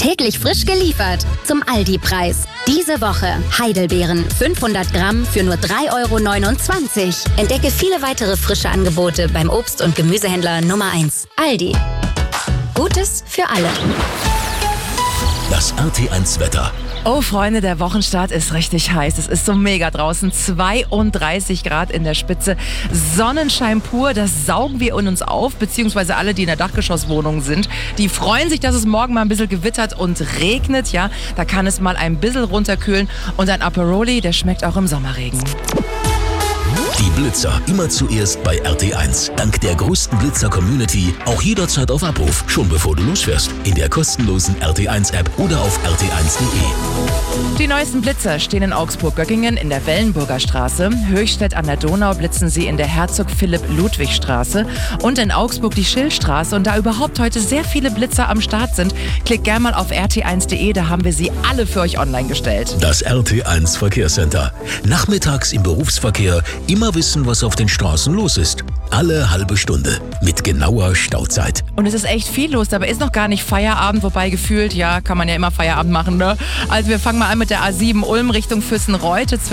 Täglich frisch geliefert zum Aldi-Preis. Diese Woche Heidelbeeren 500 Gramm für nur 3,29 €. Entdecke viele weitere frische Angebote beim Obst- und Gemüsehändler Nummer 1. Aldi. Gutes für alle. Das RT1 Wetter. Oh Freunde, der Wochenstart ist richtig heiß. Es ist so mega draußen. 32 Grad in der Spitze. Sonnenschein pur, das saugen wir in uns auf. Beziehungsweise alle, die in der Dachgeschosswohnung sind. Die freuen sich, dass es morgen mal ein bisschen gewittert und regnet. Ja, da kann es mal ein bisschen runterkühlen. Und ein Aperoli, der schmeckt auch im Sommerregen. Die Blitzer immer zuerst bei RT1. Dank der größten Blitzer-Community auch jederzeit auf Abruf, schon bevor du losfährst. In der kostenlosen RT1-App oder auf rt1.de. Die neuesten Blitzer stehen in Augsburg-Göttingen in der Wellenburger Straße. Höchstädt an der Donau blitzen sie in der Herzog-Philipp-Ludwig-Straße. Und in Augsburg die Schillstraße. Und da überhaupt heute sehr viele Blitzer am Start sind, klickt gerne mal auf rt1.de, da haben wir sie alle für euch online gestellt. Das RT1 Verkehrscenter. Nachmittags im Berufsverkehr immer wissen, was auf den Straßen los ist. Alle halbe Stunde mit genauer Stauzeit. Und es ist echt viel los, dabei ist noch gar nicht Feierabend, wobei gefühlt, ja, kann man ja immer Feierabend machen, ne? Also wir fangen mal an mit der A7 Ulm Richtung Füssenreuth.